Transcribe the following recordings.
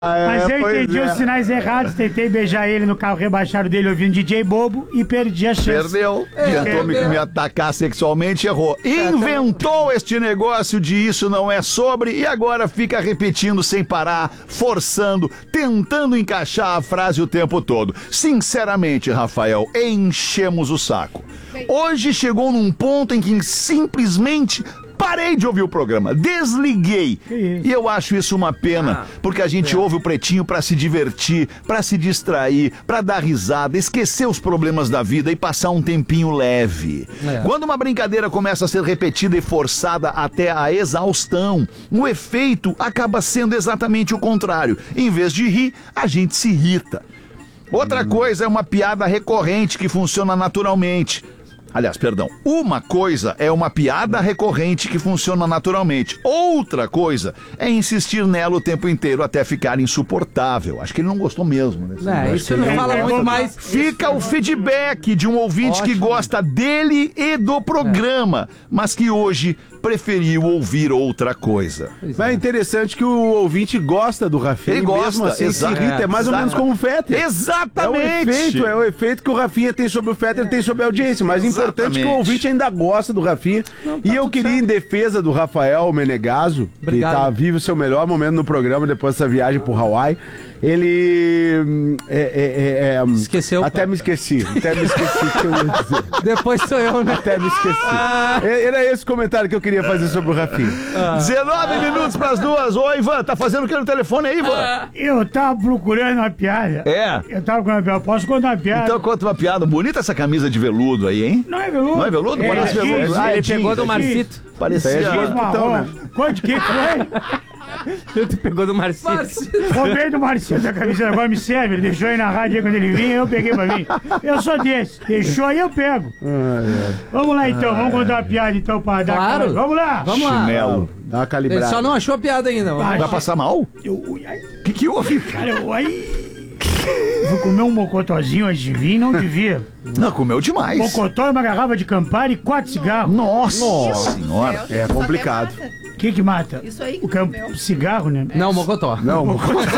Mas eu entendi os sinais errados, tentei beijar ele no carro rebaixado dele ouvindo DJ Bobo e perdi a chance. Perdeu. Tentou me atacar sexualmente, errou. Inventou este negócio de isso não é sobre e agora fica repetindo sem parar, forçando, tentando encaixar a frase o tempo todo. Sinceramente, Rafael, enchemos o saco. Hoje chegou num ponto em que simplesmente parei de ouvir o programa, desliguei. E eu acho isso uma pena, porque a gente ouve o Pretinho pra se divertir, pra se distrair, pra dar risada, esquecer os problemas da vida e passar um tempinho leve. Quando uma brincadeira começa a ser repetida e forçada até a exaustão, o efeito acaba sendo exatamente o contrário. Em vez de rir, a gente se irrita. Outra coisa é uma piada recorrente que funciona naturalmente. Aliás, perdão, uma coisa é uma piada recorrente que funciona naturalmente. Outra coisa é insistir nela o tempo inteiro até ficar insuportável. Acho que ele não gostou mesmo, né? Isso não fala muito mais. Fica o feedback de um ouvinte que gosta dele e do programa, mas que hoje preferiu ouvir outra coisa. Mas é interessante que o ouvinte gosta do Rafinha. Ele gosta, mesmo assim, se irrita. É mais ou menos como o Fetter. Exatamente. É o efeito que o Rafinha tem sobre o Fetter, tem sobre a audiência. Mas importante que o ouvinte ainda gosta do Rafinha. E eu queria, em defesa do Rafael Menegaso, que tá vivo o seu melhor momento no programa depois dessa viagem pro Hawaii, ele esqueceu. Até me esqueci o que eu ia dizer. Depois sou eu, né? Até me esqueci. Era esse o comentário que eu queria fazer sobre o Rafinha. 19 minutos pras 2. Ô, Ivan, tá fazendo o que no telefone aí, Ivan? Eu tava procurando uma piada. Eu tava procurando uma piada. Posso contar uma piada? Então conta uma piada. Bonita essa camisa de veludo aí, hein? Não é veludo? Não é veludo? Parece veludo. Ele pegou do Marcito. Parecia marrom. Quanto que foi? Tu pegou do Marcito. Roubei do Marcito da camisa, agora me serve. Ele deixou aí na rádio aí quando ele vinha, eu peguei pra mim. Eu sou desse. Deixou aí, eu pego. Vamos lá então, vamos contar uma piada então pra dar. Claro. Vamos lá. Vamos lá. Chinelo. Dá uma calibrada. Ele só não achou a piada ainda. Vai passar mal? O que houve? Cara, vou comer um mocotózinho antes de vir, não devia. Não, comeu demais. Mocotó é uma garrafa de Campari e 4 cigarros. Nossa senhora. É complicado. O que mata? Isso aí. O cigarro, né? Não, Mocotó. Não,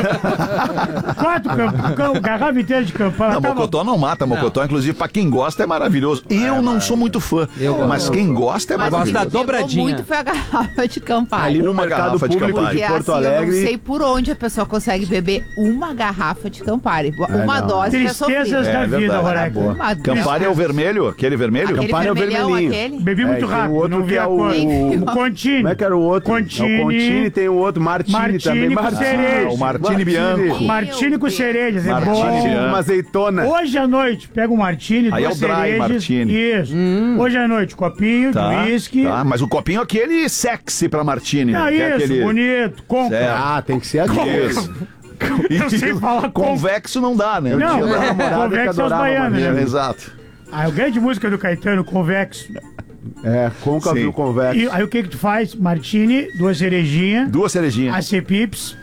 4 garrafa inteira de Campari. Não, Mocotó não mata. Mocotó, inclusive, pra quem gosta é maravilhoso. Eu não sou muito fã, mas quem gosta é maravilhoso. Gosto da dobradinha. Muito foi a garrafa de Campari. ali no Uma mercado garrafa de público Campari. de Porto Eu Alegre. não sei por onde a pessoa consegue beber uma garrafa de Campari. Uma dose já Tristezas da vida, Roraca. Campari é o vermelho? Aquele vermelho? Campari é o vermelhinho. Bebi muito rápido. Tem o outro não vi que é a cor. o Contini. Como é que era o outro? Contini. É o Contini, tem o outro, Martini também. com cereja. O Martini Bianco. Martini com cerejas, é Martini bom. Bianco. Uma azeitona. Hoje à noite, pega um Martini, Aí é duas o dry cerejas. Martini. Isso. Hoje à noite, copinho de uísque. Tá, mas o copinho é aquele sexy pra Martini. Não, né? isso, Aquele... bonito, Certo. Tem que ser aquele. Isso. Eu sei falar Convexo não dá, né? Não, tinha uma namorada que convexo é os adorava baianos, É, né? exato. A grande música do Caetano, Convexo. Côncavo e o convexo. E aí o que tu faz? Martini, 2 cerejinhas, 2 cerejinhas. AC-Pips,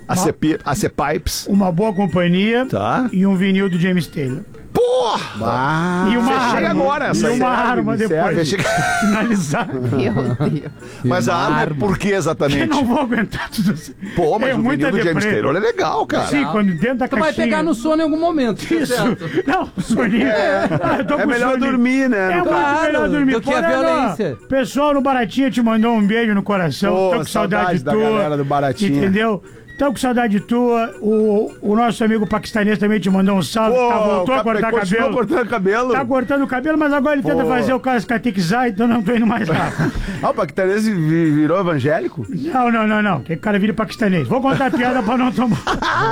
AC-Pipes. uma boa companhia Tá. e um vinil do James Taylor. Porra! E uma Fechei arma, agora essa e uma aí. arma depois. Fechei... Finalizar. Meu Deus. Mas a arma, por que Eu exatamente? não vou aguentar tudo isso. Pô, mas o vinil do James Taylor é legal, cara. Sim, quando dentro da Tu caixinha. vai pegar no sono em algum momento. Isso. Não, soninho. Eu tô É com melhor soninho. dormir, né? É muito Claro, melhor dormir. do que a Olha lá, violência. Pessoal no Baratinha te mandou um beijo no coração. Pô, Tô com saudade da tua. galera do Baratinha. Entendeu? Tô com saudade tua. O nosso amigo paquistanês também te mandou um salve. Voltou a cortar cabelo. cortando cabelo. Tá cortando o cabelo, mas agora ele tenta fazer o cara se catequizar, então não tô indo mais lá. O paquistanês virou evangélico? Não. Que cara vira paquistanês. Vou contar a piada pra não tomar.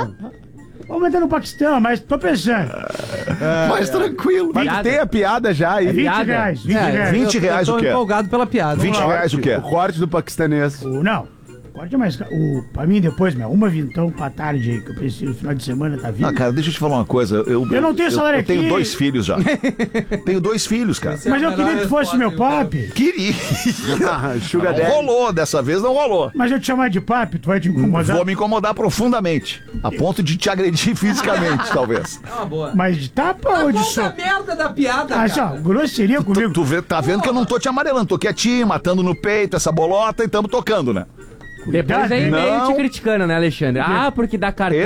Vamos entrar no Paquistão, mas tô pensando. Mais tranquilo. Mas tem a piada já aí. 20 reais. 20 reais. 20 reais eu o tô quê? empolgado pela piada. 20 reais o quê? O corte do paquistanês. Não. Corte mais caro. Pra mim depois, uma vintão pra tarde aí, que eu preciso no final de semana, tá vindo. Ah, cara, deixa eu te falar uma coisa. Eu não tenho salário eu tenho aqui. 2 filhos já. Tenho 2 filhos, cara. Mas eu queria que tu fosse meu papi. Queria. Sugar Não Daddy. rolou, dessa vez não rolou. Mas eu te chamar de papi, tu vai te incomodar. Vou me incomodar profundamente. A ponto de te agredir fisicamente, talvez. É uma boa. Mas de tapa ou de Conta a soco? merda da piada, Ah, cara. só, grosseria comigo. Tá vendo que eu não tô te amarelando, tô quietinho, matando no peito essa bolota e tamo tocando, né? Depois vem e-mail Não. te criticando, né, Alexandre? Ah, porque dá cartão